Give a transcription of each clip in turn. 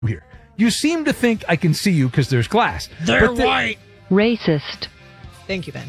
here. You seem to think I can see you because there's glass. They're white. Racist. Thank you, Ben.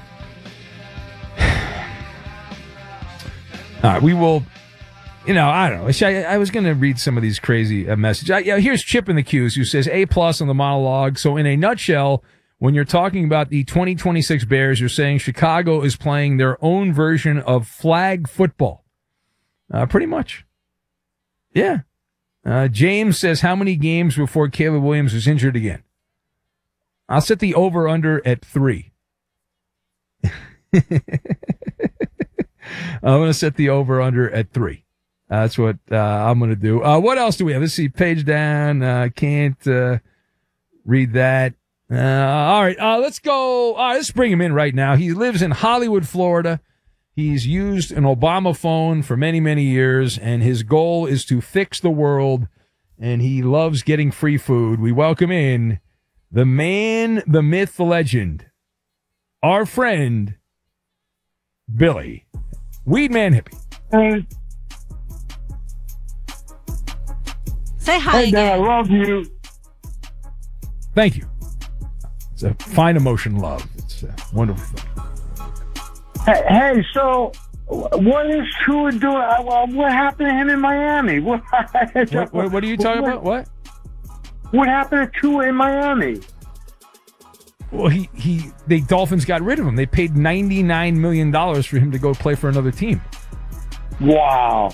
All right, we will. I don't know. I was going to read some of these crazy messages. Here's Chip in the Q's who says A+ on the monologue. So in a nutshell, when you're talking about the 2026 Bears, you're saying Chicago is playing their own version of flag football. Pretty much. Yeah. James says, how many games before Caleb Williams was injured again? I'll set the over-under at 3. I'm going to set the over-under at 3. That's what I'm going to do. What else do we have? Let's see. Page down. Can't read that. All right. Let's go. Let's bring him in right now. He lives in Hollywood, Florida. He's used an Obama phone for many, many years, and his goal is to fix the world, and he loves getting free food. We welcome in the man, the myth, the legend, our friend, Billy. Weedman Hippie. Hey. Say hi Hey, again. Dan, I love you. Thank you. It's a fine emotion, love. It's a wonderful thing. Hey, so what is Tua doing? What happened to him in Miami? What What are you talking about? What? What happened to Tua in Miami? Well, the Dolphins got rid of him. They paid $99 million for him to go play for another team. Wow.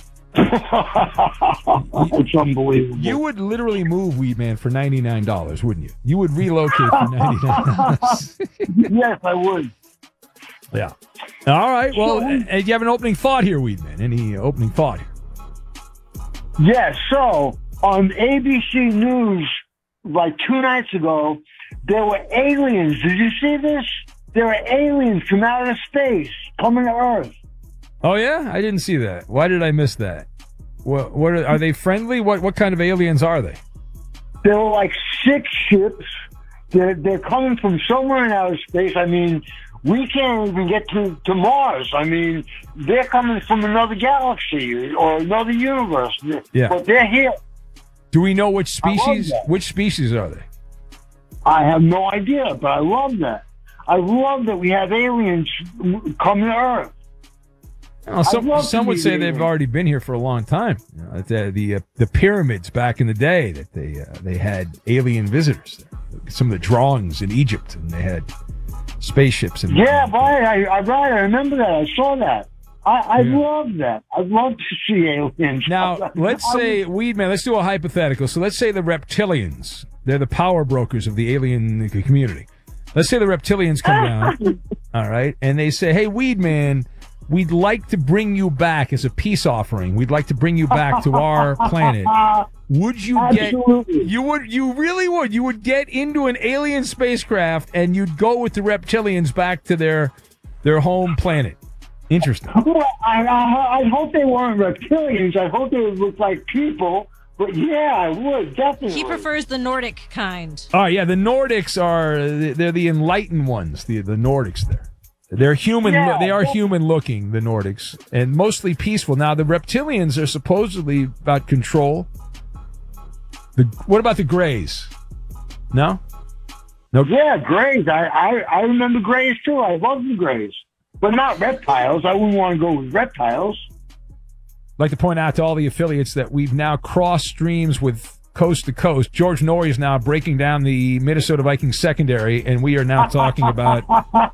It's unbelievable. You would literally move Weedman for $99, wouldn't you? You would relocate for $99. Yes, I would. Yeah. All right. Well, do you have an opening thought here, Weedman? Any opening thought here? Yes, so on ABC News, like 2 nights ago, there were aliens. Did you see this? There were aliens from outer space coming to Earth. Oh, yeah? I didn't see that. Why did I miss that? What are they friendly? What kind of aliens are they? There were like 6 ships. They're coming from somewhere in outer space. I mean, we can't even get to Mars. I mean, they're coming from another galaxy or another universe. Yeah. But they're here. Do we know which species? that. Which species are they? I have no idea, but I love that. I love that we have aliens coming to Earth. Well, some would say they've already been here for a long time. The pyramids back in the day that they had alien visitors there. Some of the drawings in Egypt, and they had spaceships. Yeah, right. I remember that. I saw that. I love that. I'd love to see aliens. Now, let's say, Weedman, let's do a hypothetical. So let's say the reptilians, they're the power brokers of the alien community. Let's say the reptilians come down, all right, and they say, hey, Weedman, we'd like to bring you back as a peace offering. We'd like to bring you back to our planet. Would you Absolutely. You really would. You would get into an alien spacecraft and you'd go with the reptilians back to their home planet. Interesting. Well, I hope they weren't reptilians. I hope they would look like people. But yeah, I would, definitely. He prefers the Nordic kind. Oh, yeah, the Nordics they're the enlightened ones, the Nordics there. They're human. Yeah, they are human looking, the Nordics, and mostly peaceful. Now, the reptilians are supposedly about control. What about the Greys? No? No. Yeah, Greys. I remember Greys too. I love the Greys. But not reptiles. I wouldn't want to go with reptiles. I'd like to point out to all the affiliates that we've now crossed streams with coast to coast. George Norrie is now breaking down the Minnesota Vikings secondary, and we are now talking about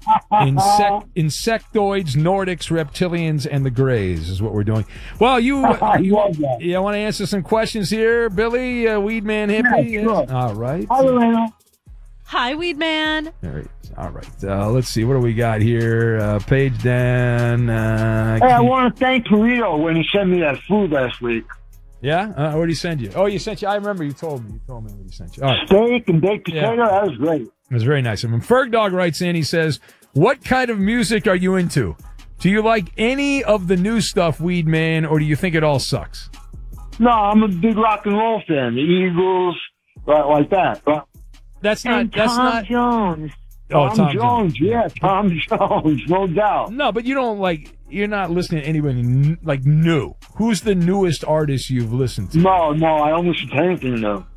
insectoids, Nordics, reptilians, and the Greys is what we're doing. Well, you love that. Yeah, want to answer some questions here, Billy, Weedman Hippie? Yeah, sure. All right. Hi, Lorena. Hi, Weedman. All right. Let's see. What do we got here? Page down. Hey, I want to thank Torito when he sent me that food last week. Yeah? What did he send you? Oh, you sent you. I remember you told me. You told me what he sent you. All right. Steak and baked potato. Yeah. That was great. It was very nice of him. Ferg Dog writes in. He says, what kind of music are you into? Do you like any of the new stuff, Weedman, or do you think it all sucks? No, I'm a big rock and roll fan. The Eagles, like that. But That's not. Jones. Oh, Tom Jones. Yeah, Tom Jones, no doubt. No, but you don't like. You're not listening to anybody like new. Who's the newest artist you've listened to? No, I don't listen to anything, though.